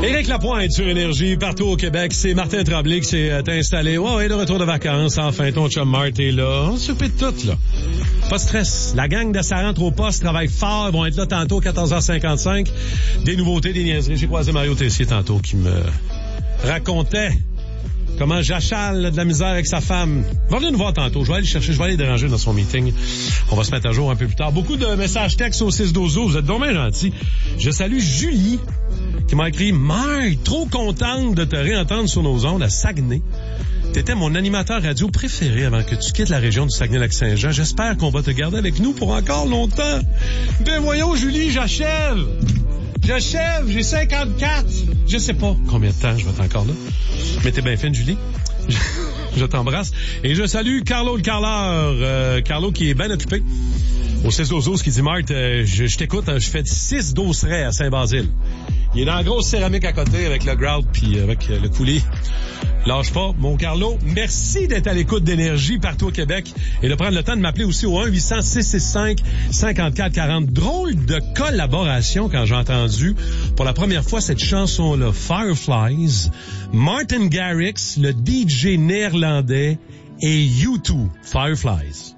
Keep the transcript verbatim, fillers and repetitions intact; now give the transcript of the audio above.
Éric Lapointe sur Énergie, partout au Québec. C'est Martin Tremblay qui s'est euh, installé. Ouais, ouais, le retour de vacances. Enfin, ton chum Mart est là. On s'occupe de tout, là. Pas de stress. La gang de Ça rentre au poste travaille fort. Ils vont être là tantôt, quatorze heures cinquante-cinq. Des nouveautés, des niaiseries. J'ai croisé Mario Tessier tantôt qui me racontait comment j'achale de la misère avec sa femme. Il va venir nous voir tantôt. Je vais aller le chercher. Je vais aller le déranger dans son meeting. On va se mettre à jour un peu plus tard. Beaucoup de messages textes au six douze. Vous êtes donc bien gentils. Je salue Julie qui m'a écrit « Marc, trop contente de te réentendre sur nos ondes à Saguenay. T'étais mon animateur radio préféré avant que tu quittes la région du Saguenay-Lac-Saint-Jean. J'espère qu'on va te garder avec nous pour encore longtemps. Ben voyons, Julie, j'achève. J'achève, j'ai cinquante-quatre. Je sais pas combien de temps je vais être encore là. Mais t'es bien fine, Julie. Je t'embrasse. Et je salue Carlo le Carleur. Euh, Carlo qui est bien occupé. Au six douze qui dit « Marthe, euh, je, je t'écoute, hein, je fais six dosseraie à Saint-Basile. » Il est dans la grosse céramique à côté avec le grout puis avec euh, le coulis. Lâche pas, mon Carlo. Merci d'être à l'écoute d'Énergie partout au Québec et de prendre le temps de m'appeler aussi au un huit cents six six cinq cinq quatre quatre zéro. Drôle de collaboration quand j'ai entendu pour la première fois cette chanson-là, Fireflies, Martin Garrix, le D J néerlandais et U deux, Fireflies.